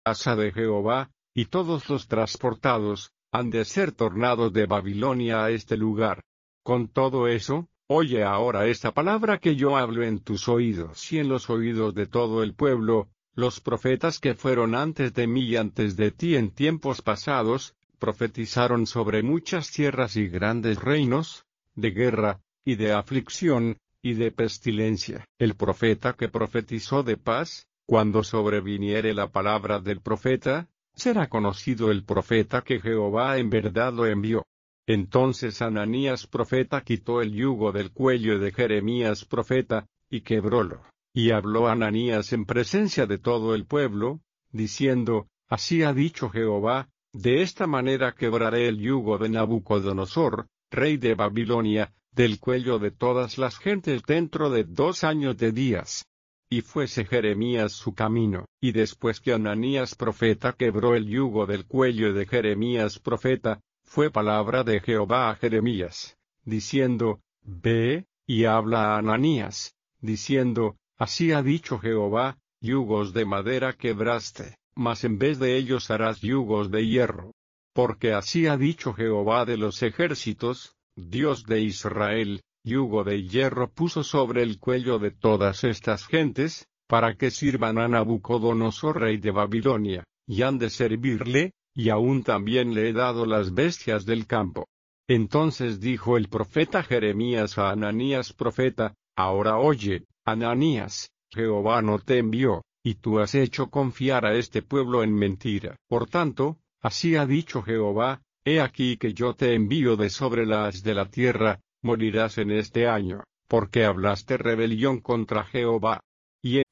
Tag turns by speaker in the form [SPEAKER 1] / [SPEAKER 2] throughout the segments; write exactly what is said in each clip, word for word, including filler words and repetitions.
[SPEAKER 1] casa de Jehová, y todos los transportados, han de ser tornados de Babilonia a este lugar. Con todo eso, oye ahora esta palabra que yo hablo en tus oídos y en los oídos de todo el pueblo. Los profetas que fueron antes de mí y antes de ti en tiempos pasados, profetizaron sobre muchas tierras y grandes reinos, de guerra, y de aflicción, y de pestilencia. El profeta que profetizó de paz, cuando sobreviniere la palabra del profeta, será conocido el profeta que Jehová en verdad lo envió. Entonces Ananías profeta quitó el yugo del cuello de Jeremías profeta, y quebrólo. Y habló Ananías en presencia de todo el pueblo, diciendo, Así ha dicho Jehová, de esta manera quebraré el yugo de Nabucodonosor, rey de Babilonia, del cuello de todas las gentes dentro de dos años de días. Y fuese Jeremías su camino. Y después que Ananías profeta quebró el yugo del cuello de Jeremías profeta, fue palabra de Jehová a Jeremías, diciendo, Ve, y habla a Ananías, diciendo, Así ha dicho Jehová, yugos de madera quebraste, mas en vez de ellos harás yugos de hierro. Porque así ha dicho Jehová de los ejércitos, Dios de Israel, yugo de hierro puso sobre el cuello de todas estas gentes, para que sirvan a Nabucodonosor rey de Babilonia, y han de servirle, y aún también le he dado las bestias del campo. Entonces dijo el profeta Jeremías a Ananías profeta, Ahora oye, Ananías, Jehová no te envió, y tú has hecho confiar a este pueblo en mentira. Por tanto, así ha dicho Jehová, he aquí que yo te envío de sobre la haz de la tierra, morirás en este año, porque hablaste rebelión contra Jehová. Y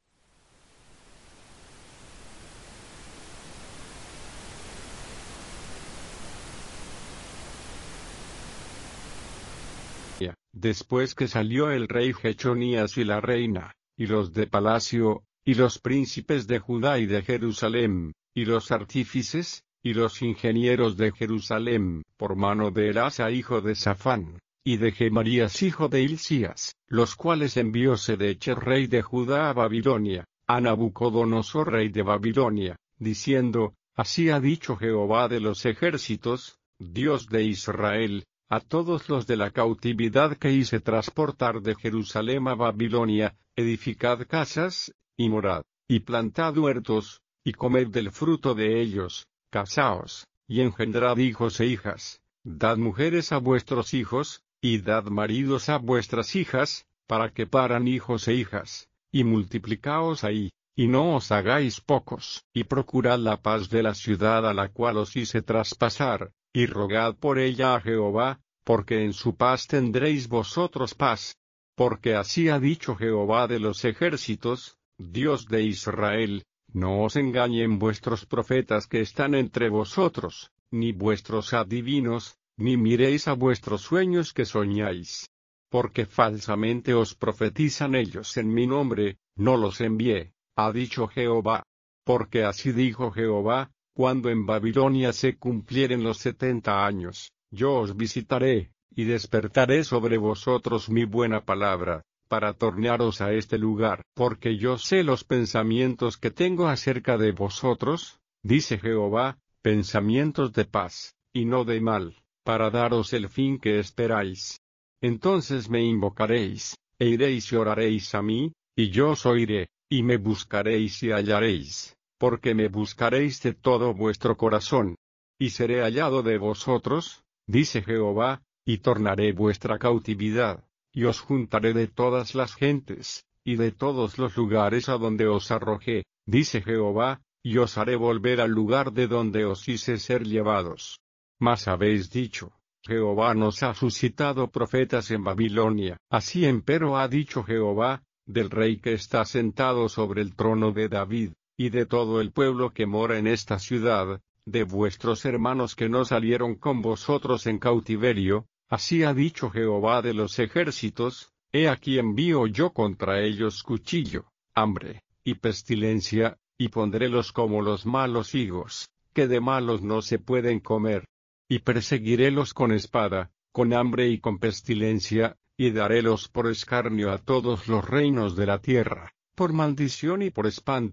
[SPEAKER 1] después que salió el rey Jechonías y la reina, y los de palacio, y los príncipes de Judá y de Jerusalén, y los artífices, y los ingenieros de Jerusalén, por mano de Elasa hijo de Safán, y de Gemarías hijo de Hilcías, los cuales envió Sedecher rey de Judá a Babilonia, a Nabucodonosor rey de Babilonia, diciendo, Así ha dicho Jehová de los ejércitos, Dios de Israel, a todos los de la cautividad que hice transportar de Jerusalén a Babilonia, edificad casas, y morad, y plantad huertos, y comed del fruto de ellos, casaos, y engendrad hijos e hijas, dad mujeres a vuestros hijos, y dad maridos a vuestras hijas, para que paran hijos e hijas, y multiplicaos ahí, y no os hagáis pocos, y procurad la paz de la ciudad a la cual os hice traspasar, y rogad por ella a Jehová, porque en su paz tendréis vosotros paz. Porque así ha dicho Jehová de los ejércitos, Dios de Israel, no os engañen vuestros profetas que están entre vosotros, ni vuestros adivinos, ni miréis a vuestros sueños que soñáis. Porque falsamente os profetizan ellos en mi nombre, no los envié, ha dicho Jehová. Porque así dijo Jehová, cuando en Babilonia se cumplieren los setenta años, yo os visitaré, y despertaré sobre vosotros mi buena palabra, para tornaros a este lugar. Porque yo sé los pensamientos que tengo acerca de vosotros, dice Jehová, pensamientos de paz, y no de mal, para daros el fin que esperáis. Entonces me invocaréis, e iréis y oraréis a mí, y yo os oiré, y me buscaréis y hallaréis, porque me buscaréis de todo vuestro corazón. Y seré hallado de vosotros, dice Jehová, y tornaré vuestra cautividad, y os juntaré de todas las gentes, y de todos los lugares a donde os arrojé, dice Jehová, y os haré volver al lugar de donde os hice ser llevados. Mas habéis dicho, Jehová nos ha suscitado profetas en Babilonia. Así empero ha dicho Jehová, del rey que está sentado sobre el trono de David, y de todo el pueblo que mora en esta ciudad, de vuestros hermanos que no salieron con vosotros en cautiverio, así ha dicho Jehová de los ejércitos, he aquí envío yo contra ellos cuchillo, hambre, y pestilencia, y pondrélos como los malos higos, que de malos no se pueden comer. Y perseguirélos con espada, con hambre y con pestilencia, y darélos por escarnio a todos los reinos de la tierra, por maldición y por espanto,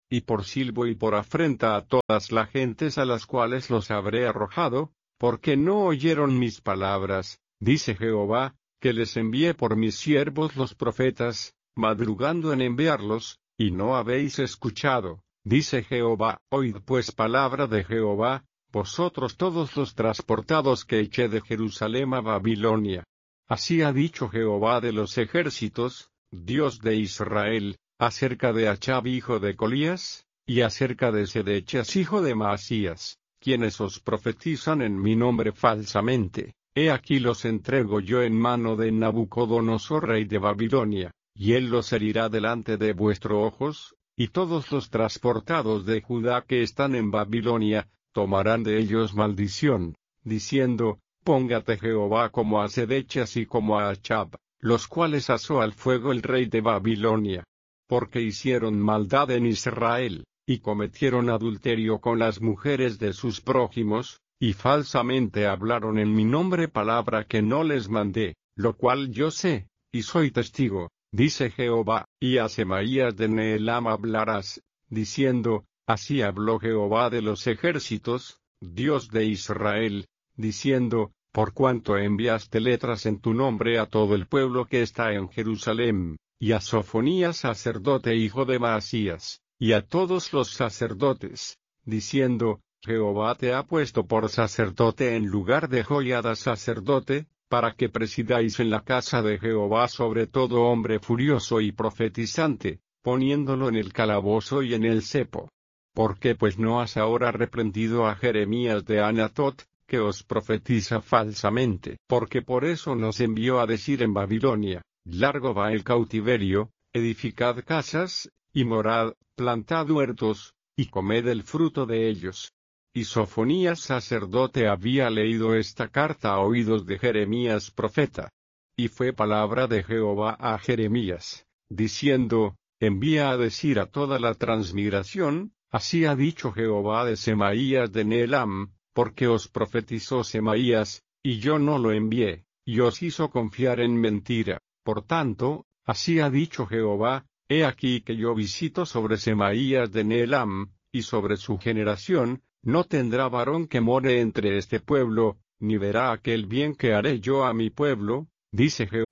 [SPEAKER 1] y por silbo y por afrenta a todas las gentes a las cuales los habré arrojado, porque no oyeron mis palabras, dice Jehová, que les envié por mis siervos los profetas, madrugando en enviarlos, y no habéis escuchado, dice Jehová. Oíd pues palabra de Jehová, vosotros todos los transportados que eché de Jerusalén a Babilonia. Así ha dicho Jehová de los ejércitos, Dios de Israel, acerca de Achab hijo de Colías, y acerca de Sedechas hijo de Maasías, quienes os profetizan en mi nombre falsamente. He aquí los entrego yo en mano de Nabucodonosor rey de Babilonia, y él los herirá delante de vuestros ojos, y todos los transportados de Judá que están en Babilonia, tomarán de ellos maldición, diciendo, póngate Jehová como a Sedechas y como a Achab, los cuales asó al fuego el rey de Babilonia. Porque hicieron maldad en Israel, y cometieron adulterio con las mujeres de sus prójimos, y falsamente hablaron en mi nombre palabra que no les mandé, lo cual yo sé, y soy testigo, dice Jehová. Y a Semaías de Nehelam hablarás, diciendo, así habló Jehová de los ejércitos, Dios de Israel, diciendo, por cuanto enviaste letras en tu nombre a todo el pueblo que está en Jerusalén, y a Sofonías sacerdote hijo de Maasías, y a todos los sacerdotes, diciendo, Jehová te ha puesto por sacerdote en lugar de Joiada sacerdote, para que presidáis en la casa de Jehová sobre todo hombre furioso y profetizante, poniéndolo en el calabozo y en el cepo. ¿Por qué pues no has ahora reprendido a Jeremías de Anatot, que os profetiza falsamente? Porque por eso nos envió a decir en Babilonia, largo va el cautiverio, edificad casas, y morad, plantad huertos, y comed el fruto de ellos. Y Sofonías sacerdote había leído esta carta a oídos de Jeremías profeta. Y fue palabra de Jehová a Jeremías, diciendo, envía a decir a toda la transmigración, así ha dicho Jehová de Semaías de Nehelam, porque os profetizó Semaías, y yo no lo envié, y os hizo confiar en mentira. Por tanto, así ha dicho Jehová, he aquí que yo visito sobre Semaías de Nehelam, y sobre su generación, no tendrá varón que more entre este pueblo, ni verá aquel bien que haré yo a mi pueblo, dice Jehová.